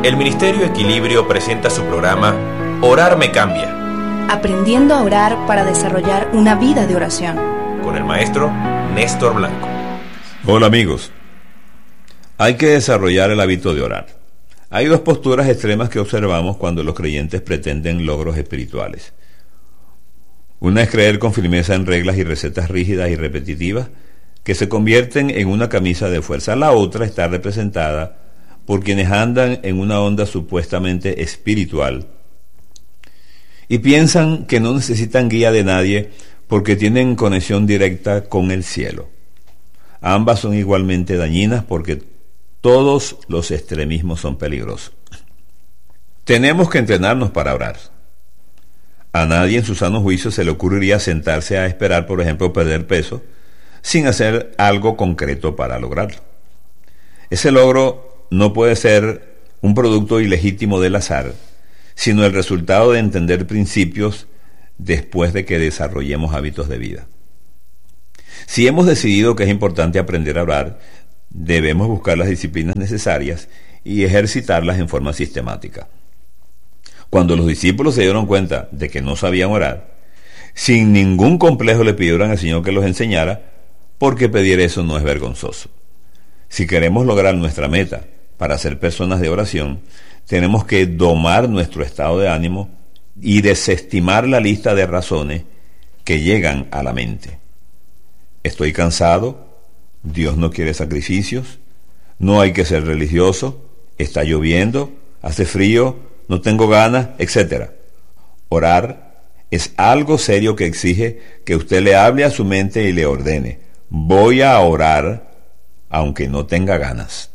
El Ministerio Equilibrio presenta su programa Orar me cambia. Aprendiendo a orar para desarrollar una vida de oración. Con el maestro Néstor Blanco. Hola amigos. Hay que desarrollar el hábito de orar. Hay dos posturas extremas que observamos cuando los creyentes pretenden logros espirituales. Una es creer con firmeza en reglas y recetas rígidas y repetitivas que se convierten en una camisa de fuerza. La otra está representada por quienes andan en una onda supuestamente espiritual y piensan que no necesitan guía de nadie porque tienen conexión directa con el cielo. Ambas son igualmente dañinas porque todos los extremismos son peligrosos. Tenemos que entrenarnos para orar. A nadie en su sano juicio se le ocurriría sentarse a esperar, por ejemplo, perder peso sin hacer algo concreto para lograrlo. Ese logro no puede ser un producto ilegítimo del azar, sino el resultado de entender principios después de que desarrollemos hábitos de vida. Si hemos decidido que es importante aprender a orar, debemos buscar las disciplinas necesarias y ejercitarlas en forma sistemática. Cuando los discípulos se dieron cuenta de que no sabían orar, sin ningún complejo le pidieron al Señor que los enseñara, porque pedir eso no es vergonzoso. Si queremos lograr nuestra meta para ser personas de oración, tenemos que domar nuestro estado de ánimo y desestimar la lista de razones que llegan a la mente. Estoy cansado, Dios no quiere sacrificios, no hay que ser religioso, está lloviendo, hace frío, no tengo ganas, etc. Orar es algo serio que exige que usted le hable a su mente y le ordene: voy a orar aunque no tenga ganas.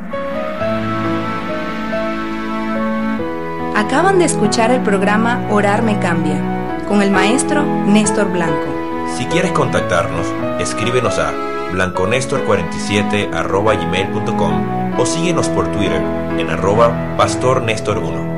Acaban de escuchar el programa Orar me cambia, con el maestro Néstor Blanco. Si quieres contactarnos, escríbenos a blanconestor47@gmail.com o síguenos por Twitter en @pastornestor1.